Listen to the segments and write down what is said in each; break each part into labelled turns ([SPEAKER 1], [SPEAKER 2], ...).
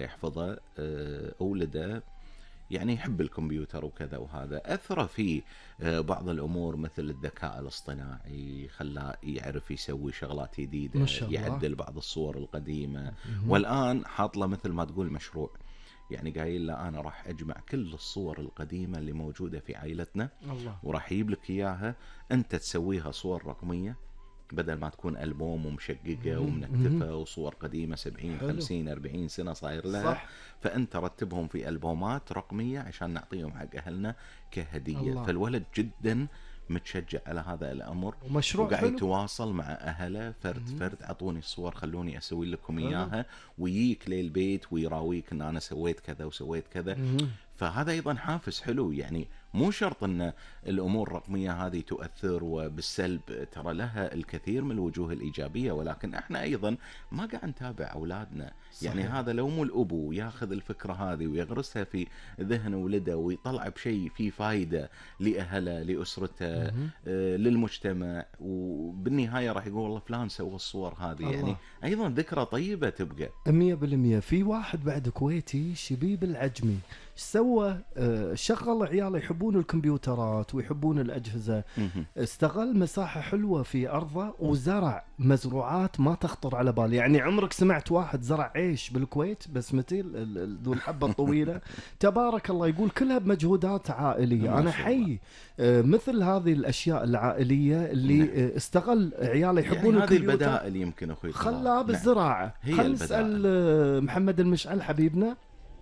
[SPEAKER 1] يحفظه أولده يعني يحب الكمبيوتر وكذا، وهذا أثر في بعض الأمور مثل الذكاء الاصطناعي، خلاه يعرف يسوي شغلات جديدة،
[SPEAKER 2] ما شاء الله.
[SPEAKER 1] يعدل بعض الصور القديمة.
[SPEAKER 2] مهم.
[SPEAKER 1] والآن حاط له مثل ما تقول مشروع، يعني قايل له أنا راح أجمع كل الصور القديمة اللي موجودة في عائلتنا
[SPEAKER 2] الله.
[SPEAKER 1] وراح يجيب لك إياها أنت تسويها صور رقمية، بدل ما تكون ألبوم ومشققة ومنتفة وصور قديمة 70
[SPEAKER 2] حلو.
[SPEAKER 1] 50 40 سنة صاير لها.
[SPEAKER 2] صح.
[SPEAKER 1] فأنت رتبهم في ألبومات رقمية عشان نعطيهم حق أهلنا كهدية.
[SPEAKER 2] الله.
[SPEAKER 1] فالولد جدا متشجع على هذا الأمر،
[SPEAKER 2] ومشروع
[SPEAKER 1] وقاعد
[SPEAKER 2] حلو.
[SPEAKER 1] يتواصل مع أهله فرد فرد، أعطوني الصور خلوني أسوي لكم
[SPEAKER 2] حلو.
[SPEAKER 1] إياها، ويجيك للبيت ويراويك أن أنا سويت كذا وسويت كذا. فهذا أيضا حافز حلو، يعني مو شرط أن الأمور الرقمية هذه تؤثر وبالسلب، ترى لها الكثير من الوجوه الإيجابية، ولكن احنا أيضا ما قاعد نتابع أولادنا.
[SPEAKER 2] صحيح.
[SPEAKER 1] يعني هذا لو مو الأبو ياخذ الفكرة هذه ويغرسها في ذهن ولده ويطلع بشيء فيه فايدة لأهله لأسرته للمجتمع، وبالنهاية راح يقول والله فلان سوى الصور هذه.
[SPEAKER 2] الله.
[SPEAKER 1] يعني أيضا ذكرى طيبة تبقى
[SPEAKER 2] 100%. في واحد بعد كويتي شبيب العجمي سوى شغل عياله يحبون الكمبيوترات ويحبون الأجهزة، استغل مساحة حلوة في أرضه وزرع مزروعات ما تخطر على بالي. يعني عمرك سمعت واحد زرع عيش بالكويت بسمتي ذو الحبة الطويلة؟ تبارك الله، يقول كلها بمجهودات عائلية. أنا حي مثل هذه الأشياء العائلية اللي استغل عياله يحبون
[SPEAKER 1] يعني هذه
[SPEAKER 2] الكمبيوتر،
[SPEAKER 1] البدائل يمكن أخوي
[SPEAKER 2] خلاه بالزراعة. خلينا نسأل محمد المشعل حبيبنا.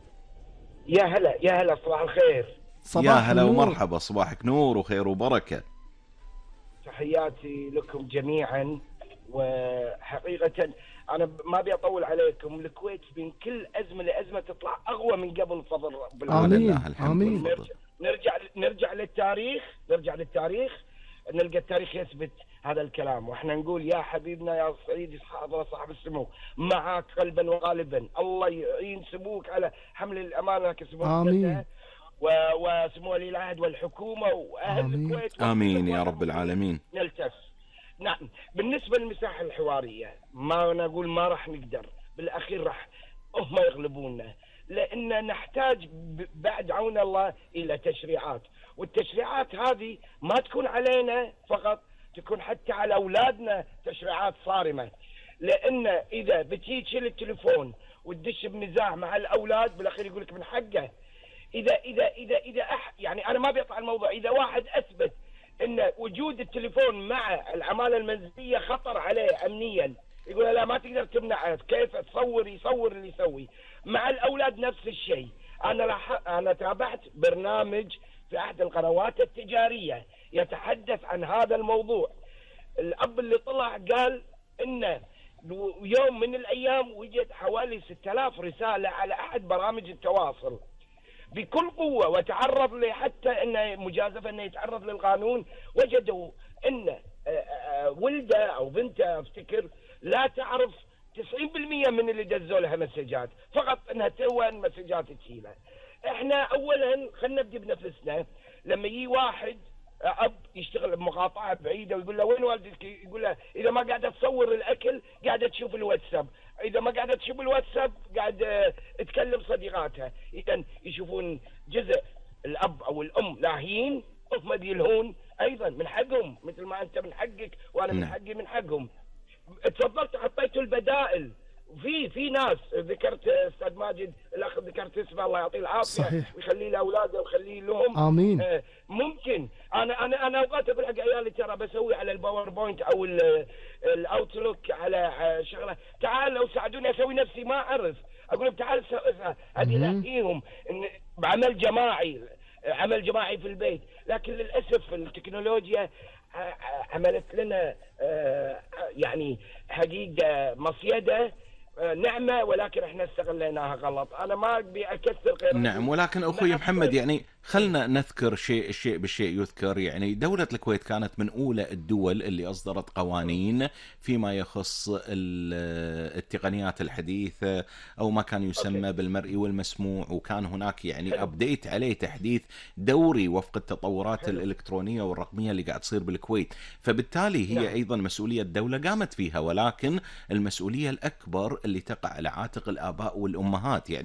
[SPEAKER 3] يا هلا يا هلا، صباح الخير.
[SPEAKER 1] يا هلا ومرحبا، صباحك نور وخير وبركة.
[SPEAKER 3] تحياتي لكم جميعا. وحقيقة أنا ما أبي أطول عليكم، الكويت من كل أزمة لأزمة تطلع أقوى من قبل بفضل رب العالمين.
[SPEAKER 2] آمين آمين.
[SPEAKER 3] نرجع للتاريخ، نلقى التاريخ يثبت هذا الكلام، واحنا نقول يا حبيبنا يا سيدي صاحب السمو معك قلبا وغالبا. الله يعين سموك على حمل الأمانة كسموك.
[SPEAKER 2] آمين.
[SPEAKER 3] وسمو ولي العهد والحكومة وأهل الكويت.
[SPEAKER 1] آمين يا رب العالمين.
[SPEAKER 3] نلتف. نعم، بالنسبة للمساحة الحوارية ما نقول ما راح نقدر، بالأخير راح هم يغلبونا، لأن نحتاج بعد عون الله إلى تشريعات، والتشريعات هذه ما تكون علينا فقط، تكون حتى على أولادنا تشريعات صارمة. لأن إذا بتجي تشيل التليفون وتدش بنزاع مع الأولاد بالأخير يقولك من حقه. إذا يعني أنا ما بيطلع الموضوع، إذا واحد أثبت ان وجود التليفون مع العمالة المنزلية خطر عليه امنيا، يقول لا ما تقدر تمنعه، كيف يصور اللي يسوي. مع الاولاد نفس الشيء. انا تابعت برنامج في احد القنوات التجارية يتحدث عن هذا الموضوع. الاب اللي طلع قال ان يوم من الايام وجد حوالي 6000 رسالة على احد برامج التواصل بكل قوة، وتعرض له حتى انه مجازفة انه يتعرض للقانون. وجدوا ان ولده او بنته افتكر لا تعرف 90% من اللي دزوا لها مسجات، فقط انها توه المسجات تشيلها. احنا اولا خلينا نبدي بنفسنا. لما يجي واحد اب يشتغل بمقاطعه بعيده ويقول له وين والدتك، يقول له اذا ما قاعده تصور الاكل قاعده تشوف الواتساب، اذا ما قاعده تشوف الواتساب قاعد تكلم صديقاتها. اذا يشوفون جزء الاب او الام لاهين، هم يلهون ايضا من حقهم، مثل ما انت من حقك وانا من حقي من حقهم. تفضلت حطيتوا البدائل. في ناس ذكرت استاذ ماجد الاخ ذكرت اسمه الله يعطيه العافيه،
[SPEAKER 2] صحيح.
[SPEAKER 3] ويخليه لاولاده ويخليه لهم.
[SPEAKER 2] امين.
[SPEAKER 3] ممكن انا اوقات اقول حق عيالي ترى بسوي على الباوربوينت او الاوتلوك على شغله، تعالوا ساعدوني اسوي نفسي ما اعرف، اقول لهم تعال هذه لاقيهم بعمل جماعي في البيت. لكن للاسف التكنولوجيا عملت لنا يعني حقيقه مصيده نعمة، ولكن احنا استغليناها غلط. انا ما ابي اكثر غير
[SPEAKER 1] نعم، ولكن اخوي محمد يعني خلنا نذكر الشيء بالشيء يذكر. يعني دولة الكويت كانت من اولى الدول اللي اصدرت قوانين فيما يخص التقنيات الحديثة او ما كان يسمى بالمرئي والمسموع، وكان هناك يعني ابديت عليه تحديث دوري وفق التطورات الالكترونية والرقمية اللي قاعد تصير بالكويت. فبالتالي هي ايضا مسؤولية الدولة قامت فيها، ولكن المسؤولية الاكبر اللي تقع على عاتق الآباء والأمهات. يعني